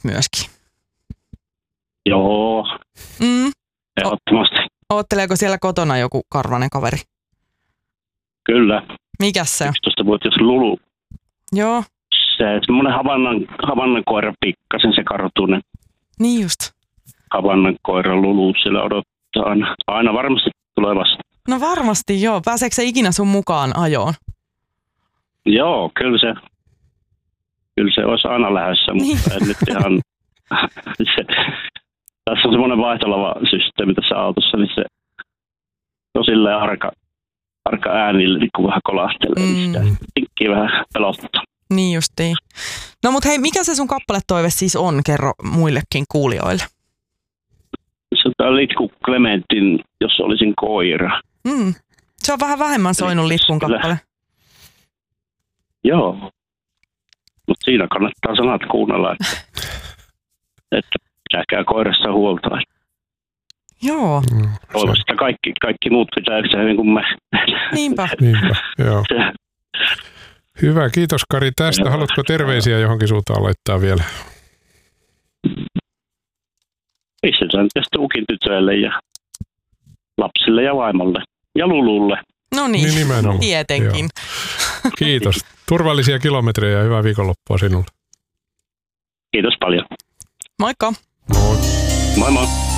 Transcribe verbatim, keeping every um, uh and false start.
karvasta myöskin? Joo, Mm. ehdottomasti. Ootteleeko siellä kotona joku karvanen kaveri? Kyllä, Mikäs se on? yksitoistavuotias Lulu. Joo, Se semmoinen havannan, havannan koira pikkasen, se kartunen niin just. havannan koira Lulu siellä odottaa aina. Aina varmasti tulee vasta. No varmasti joo. Pääseekö se ikinä sun mukaan ajoon? Joo, kyllä se, kyllä se olisi aina lähdössä, mutta en nyt ihan... se, tässä on semmoinen vaihtolava-systeemi tässä autossa, niin se on silleen arka, arka äänille, niin kun vähän kolahtelee, mm. niin sitä tinkkii vähän pelottaa. Niin justiin. No mut hei, mikä se sun kappaletoive siis on? Kerro muillekin kuulijoille. Se on Litku Clementin, jos olisin koira. Mm. Se on vähän vähemmän soinut Litkun kappale. Joo, mutta siinä kannattaa sanat kuunnella, että, että pitäkää koirassa huolta. Joo. Mm, Toivottavasti että kaikki, kaikki muut pitää yhtä hyvin kuin me. Niinpä. Niinpä, joo. Hyvä, kiitos Kari tästä. Haluatko terveisiä johonkin suuntaan laittaa vielä? Pistetään tästä Ukin tytöille ja lapsille ja vaimolle ja Lululle. No niin, Niin nimenomaan. tietenkin. Joo. Kiitos. Turvallisia kilometrejä ja hyvää viikonloppua sinulle. Kiitos paljon. Moikka. Moi. Moi moi.